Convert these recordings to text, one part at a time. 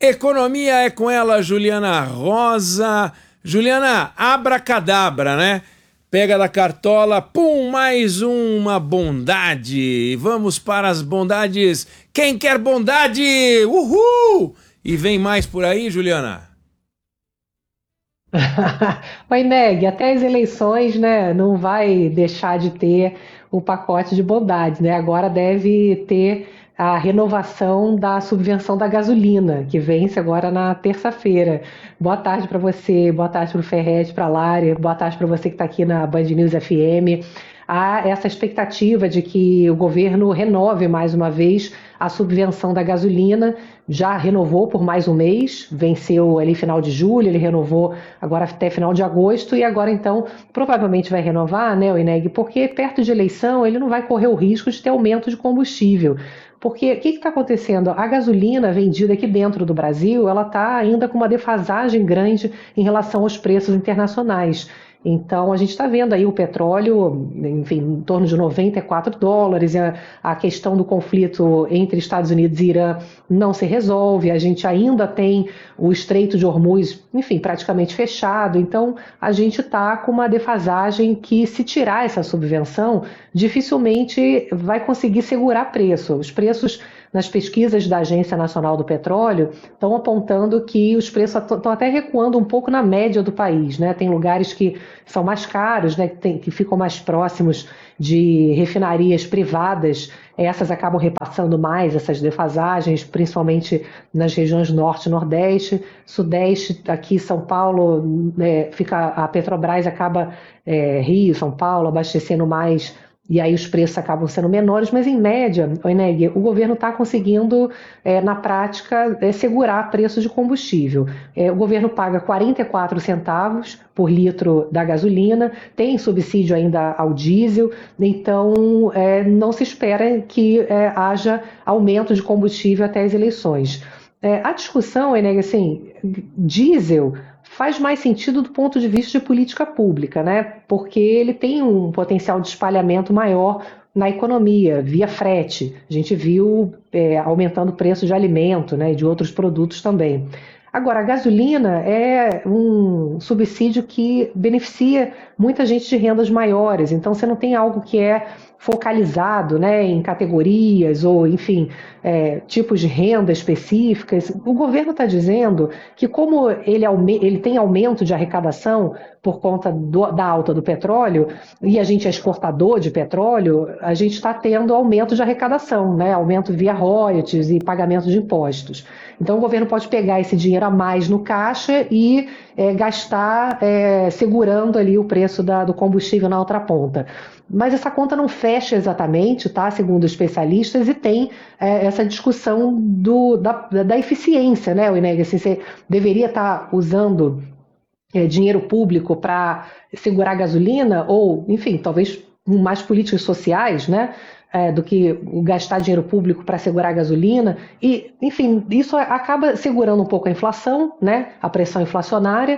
Economia é com ela, Juliana Rosa. Juliana, abracadabra, né? Pega da cartola, pum, mais uma bondade. Vamos para as bondades. Quem quer bondade? Uhul! E vem mais por aí, Juliana? Oi, Neg, até as eleições, né, não vai deixar de ter o pacote de bondades, né? Agora deve ter a renovação da subvenção da gasolina, que vence agora na terça-feira. Boa tarde para você, boa tarde para o Ferrete, para a Lari, boa tarde para você que está aqui na Band News FM. Há essa expectativa de que o governo renove mais uma vez a subvenção da gasolina, já renovou por mais um mês, venceu ali final de julho, ele renovou agora até final de agosto e agora então provavelmente vai renovar, né, o INEG, porque perto de eleição ele não vai correr o risco de ter aumento de combustível. Porque o que está acontecendo? A gasolina vendida aqui dentro do Brasil, ela está ainda com uma defasagem grande em relação aos preços internacionais. Então, a gente está vendo aí o petróleo, enfim, em torno de US$ 94. A questão do conflito entre Estados Unidos e Irã não se resolve. A gente ainda tem o Estreito de Hormuz, enfim, praticamente fechado. Então, a gente está com uma defasagem que, se tirar essa subvenção, dificilmente vai conseguir segurar preço. Os preços nas pesquisas da Agência Nacional do Petróleo estão apontando que os preços estão até recuando um pouco na média do país, né? Tem lugares que são mais caros, né? Que ficam mais próximos de refinarias privadas, essas acabam repassando mais essas defasagens, principalmente nas regiões norte e nordeste, sudeste, aqui São Paulo, fica a Petrobras acaba Rio, São Paulo, abastecendo mais e aí os preços acabam sendo menores, mas em média, Oineg, o governo está conseguindo, na prática, segurar preços de combustível. O governo paga 44 centavos por litro da gasolina, tem subsídio ainda ao diesel, então não se espera que haja aumento de combustível até as eleições. A discussão, Oineg, assim, diesel faz mais sentido do ponto de vista de política pública, né? Porque ele tem um potencial de espalhamento maior na economia, via frete. A gente viu aumentando o preço de alimento, né, e de outros produtos também. Agora, a gasolina é um subsídio que beneficia muita gente de rendas maiores, então você não tem algo que é focalizado, né, em categorias ou, enfim, tipos de renda específicas. O governo está dizendo que como ele tem aumento de arrecadação por conta da alta do petróleo, e a gente é exportador de petróleo, a gente está tendo aumento de arrecadação, né, aumento via royalties e pagamento de impostos. Então o governo pode pegar esse dinheiro a mais no caixa e gastar segurando ali o preço do combustível na outra ponta. Mas essa conta não fecha exatamente, tá? Segundo especialistas, e tem essa discussão da eficiência, né, Ineg? Assim, você deveria estar usando dinheiro público para segurar a gasolina, ou, enfim, talvez mais políticas sociais, né? Do que gastar dinheiro público para segurar a gasolina. E, enfim, isso acaba segurando um pouco a inflação, né? A pressão inflacionária,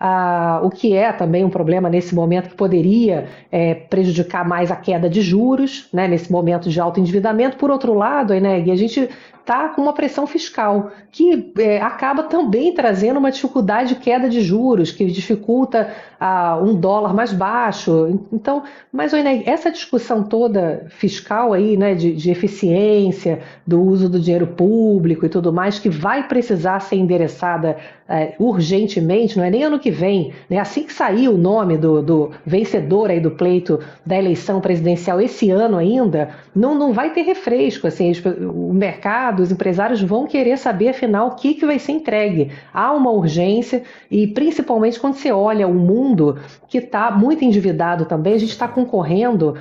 o que é também um problema nesse momento que poderia prejudicar mais a queda de juros, né? Nesse momento de alto endividamento. Por outro lado, Eneg, a gente está com uma pressão fiscal que acaba também trazendo uma dificuldade de queda de juros, que dificulta um dólar mais baixo. Então, mas, Eneg, essa discussão toda fiscal aí, né, de eficiência, do uso do dinheiro público e tudo mais, que vai precisar ser endereçada urgentemente, não é nem ano que vem, né? Assim que sair o nome do vencedor aí do pleito da eleição presidencial esse ano ainda, não vai ter refresco, assim, o mercado, os empresários vão querer saber afinal o que vai ser entregue. Há uma urgência e principalmente quando você olha o mundo que está muito endividado também, a gente está concorrendo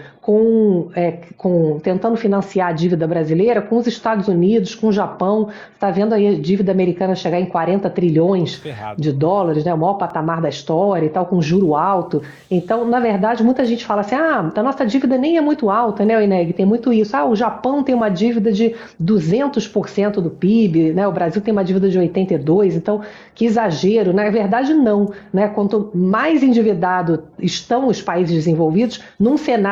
tentando financiar a dívida brasileira com os Estados Unidos, com o Japão. Está vendo aí a dívida americana chegar em 40 trilhões Ferrado. de dólares, né, o maior patamar da história e tal, com juro alto. Então, na verdade, muita gente fala assim, a nossa dívida nem é muito alta, né, Ineg? Tem muito isso. O Japão tem uma dívida de 200% do PIB, né, o Brasil tem uma dívida de 82%, então, que exagero. Na verdade, não. Né? Quanto mais endividado estão os países desenvolvidos, num cenário que eles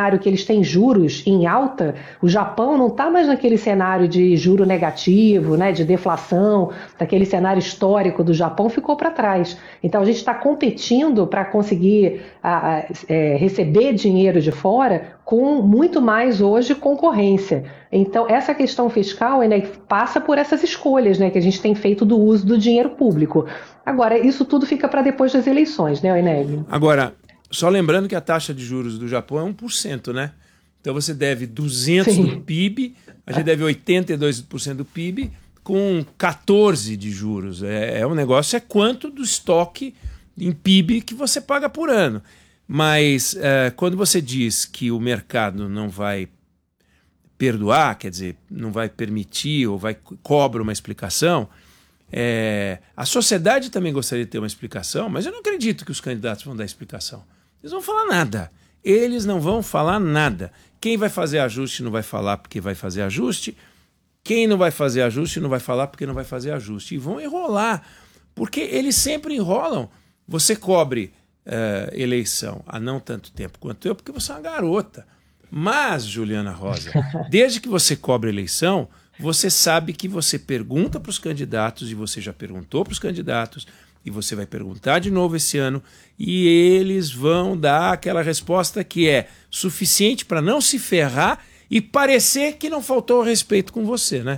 gente tem juros em alta, o Japão não está mais naquele cenário de juro negativo, né, de deflação, daquele cenário histórico do Japão, ficou para trás. Então a gente está competindo para conseguir receber dinheiro de fora com muito mais hoje concorrência. Então essa questão fiscal, né, passa por essas escolhas, né, que a gente tem feito do uso do dinheiro público. Agora, isso tudo fica para depois das eleições, né, Eneg? Agora, só lembrando que a taxa de juros do Japão é 1%, né? Então você deve 200 do PIB, a gente deve 82% do PIB com 14 de juros. Um negócio, é quanto do estoque em PIB que você paga por ano. Mas quando você diz que o mercado não vai perdoar, quer dizer, não vai permitir ou cobra uma explicação, a sociedade também gostaria de ter uma explicação, mas eu não acredito que os candidatos vão dar explicação. Eles não vão falar nada. Eles não vão falar nada. Quem vai fazer ajuste não vai falar porque vai fazer ajuste. Quem não vai fazer ajuste não vai falar porque não vai fazer ajuste. E vão enrolar, porque eles sempre enrolam. Você cobre eleição há não tanto tempo quanto eu, porque você é uma garota. Mas, Juliana Rosa, desde que você cobre eleição, você sabe que você pergunta para os candidatos, e você já perguntou para os candidatos, e você vai perguntar de novo esse ano, e eles vão dar aquela resposta que é suficiente para não se ferrar e parecer que não faltou respeito com você, né?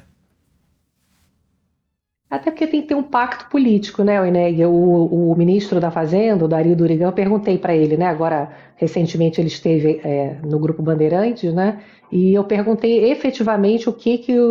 Até porque tem que ter um pacto político, né, Eneg? O ministro da Fazenda, o Dario Durigan, eu perguntei para ele, né? Agora, recentemente ele esteve no Grupo Bandeirantes, né? E eu perguntei efetivamente o que